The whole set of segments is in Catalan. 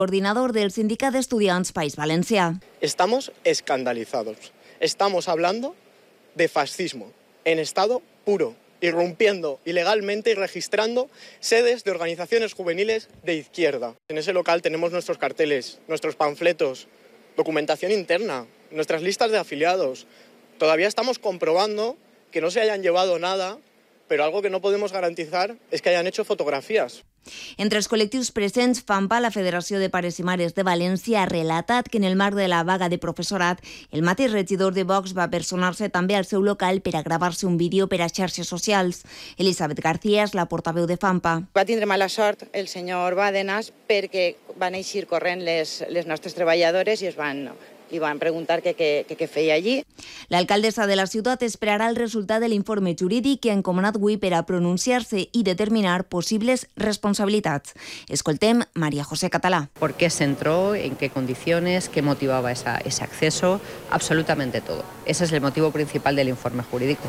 Coordinador del Sindicat d'Estudiants País Valencià. Estamos escandalizados. Estamos hablando de fascismo en estado puro, irrumpiendo ilegalmente y registrando sedes de organizaciones juveniles de izquierda. En ese local tenemos nuestros carteles, nuestros panfletos, documentación interna, nuestras listas de afiliados. Todavía estamos comprobando que no se hayan llevado nada, pero algo que no podemos garantizar es que hayan hecho fotografías. Entre els col·lectius presents, FAMPA, la Federació de Pares i Mares de València, ha relatat que en el marc de la vaga de professorat, el mateix regidor de Vox va personar-se també al seu local per a gravar-se un vídeo per a xarxes socials. Elisabet García és la portaveu de FAMPA. Va tindre mala sort el senyor Bàdenas perquè van eixir corrent les nostres treballadores i van preguntar què feia allí. L'alcaldessa de la ciutat esperarà el resultat de l'informe jurídic que ha encomanat avui per a pronunciar-se i determinar possibles responsabilitats. Escoltem María José Catalá. ¿Por qué se entró? ¿En qué condiciones? ¿Qué motivaba ese acceso? Absolutamente todo. Ese es el motivo principal del informe jurídico.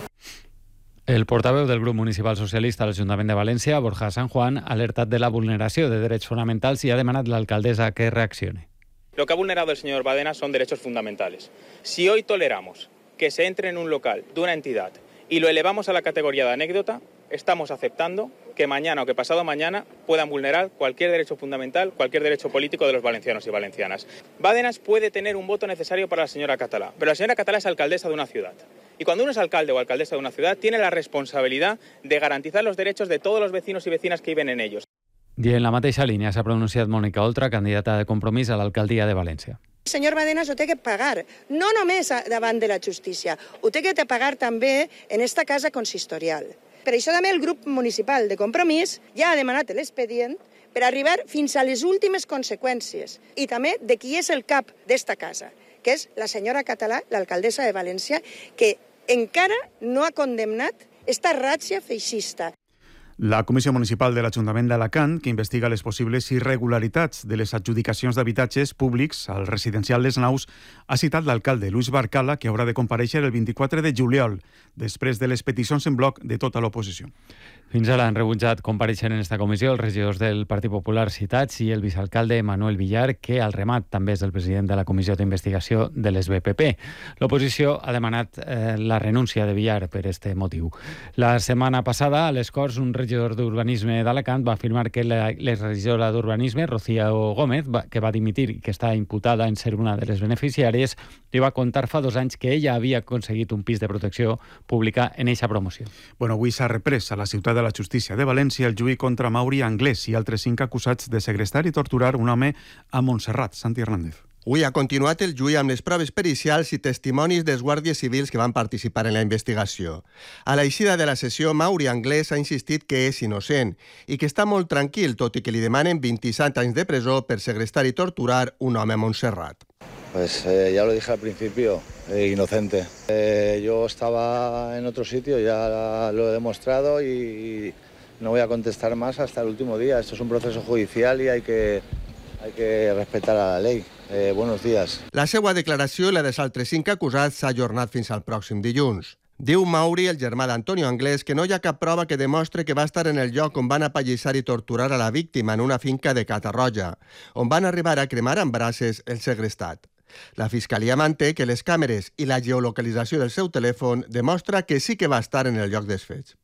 El portaveu del grup municipal socialista a l'Ajuntament de València, Borja San Juan, ha alertat de la vulneració de drets fonamentals i ha demanat a l'alcaldessa que reaccione. Lo que ha vulnerado el señor Bàdenas son derechos fundamentales. Si hoy toleramos que se entre en un local de una entidad y lo elevamos a la categoría de anécdota, estamos aceptando que mañana o que pasado mañana puedan vulnerar cualquier derecho fundamental, cualquier derecho político de los valencianos y valencianas. Bàdenas puede tener un voto necesario para la señora Catalá, pero la señora Catalá es alcaldesa de una ciudad. Y cuando uno es alcalde o alcaldesa de una ciudad, tiene la responsabilidad de garantizar los derechos de todos los vecinos y vecinas que viven en ellos. I en la mateixa línia s'ha pronunciat Mònica Oltra, candidata de Compromís a l'alcaldia de València. El senyor Bàdenas ho té que pagar, no només davant de la justícia, ho té que pagar també en esta casa consistorial. Per això també el grup municipal de Compromís ja ha demanat l'expedient per arribar fins a les últimes conseqüències i també de qui és el cap d'esta casa, que és la senyora Català, l'alcaldessa de València, que encara no ha condemnat esta ratxa feixista. La Comissió Municipal de l'Ajuntament d'Alacant, que investiga les possibles irregularitats de les adjudicacions d'habitatges públics al residencial Les Naus, ha citat l'alcalde Luis Barcala, que haurà de comparèixer el 24 de juliol, després de les peticions en bloc de tota l'oposició. Fins ara han rebutjat comparèixer en esta comissió els regidors del Partit Popular citats i el vicealcalde Manuel Villar, que al remat també és el president de la Comissió d'Investigació de les BPP. L'oposició ha demanat la renúncia de Villar per este motiu. La setmana passada, a les Corts, un regidor d'Urbanisme d'Alacant va afirmar que l'exregidora d'Urbanisme, Rocío Gómez, que va dimitir i que està imputada en ser una de les beneficiàries, li va contar fa 2 anys que ella havia aconseguit un pis de protecció pública en eixa promoció. Avui s'ha reprès a la ciutat de la Justícia de València el juí contra Mauri Anglès i altres 5 acusats de segrestar i torturar un home a Montserrat. Santi Hernández. Avui ha continuat el juí amb les proves pericials i testimonis dels guàrdies civils que van participar en la investigació. A l'eixida de la sessió, Mauri Anglès ha insistit que és innocent i que està molt tranquil, tot i que li demanen 27 anys de presó per segrestar i torturar un home a Montserrat. Pues ya lo dije al principio, inocente. Yo estaba en otro sitio, ya lo he demostrado y no voy a contestar más hasta el último día. Esto es un proceso judicial y hay que respetar a la ley. Buenos días. La seva declaració i la dels altres 5 acusats s'ha ajornat fins al pròxim dilluns. Diu Mauri, el germà d'Antonio Anglès, que no hi ha cap prova que demostre que va estar en el lloc on van apallissar i torturar a la víctima en una finca de Catarroja, on van arribar a cremar amb brases el segrestat. La Fiscalia manté que les càmeres i la geolocalització del seu telèfon demostra que sí que va estar en el lloc dels fets.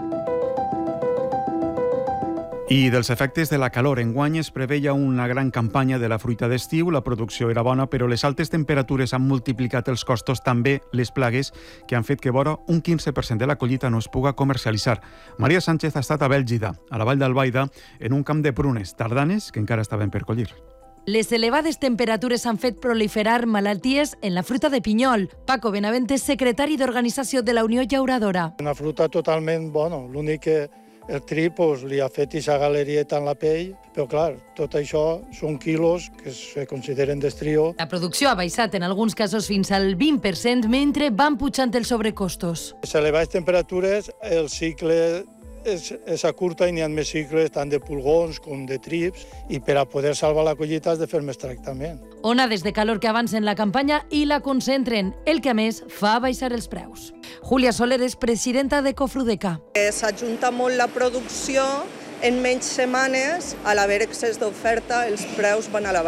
I dels efectes de la calor, enguany es preveia una gran campanya de la fruita d'estiu, la producció era bona, però les altes temperatures han multiplicat els costos, també les plagues, que han fet que vora un 15% de la collita no es puga comercialitzar. Maria Sánchez ha estat a Bèlgida, a la Vall d'Albaida, en un camp de prunes tardanes que encara estaven per collir. Les elevades temperatures han fet proliferar malalties en la fruita de pinyol. Paco Benavente, secretari d'Organització de la Unió Llauradora. Una fruita totalment bona, l'únic que el tri li ha fet aquesta galerieta en la pell, però clar, tot això són quilos que se consideren d'estrió. La producció ha baixat en alguns casos fins al 20%, mentre van pujant els sobrecostos. Les elevades temperatures, el cicle és curta i n'hi ha més cicles tant de pulgons com de trips i per a poder salvar la collita has de fer més tractament. Onades de calor que avancen la campanya i la concentren, el que a més fa baixar els preus. Júlia Soler és presidenta de Cofrudeca. S'ajunta molt la producció, en menys setmanes, a l'haver excés d'oferta, els preus van a la baixa.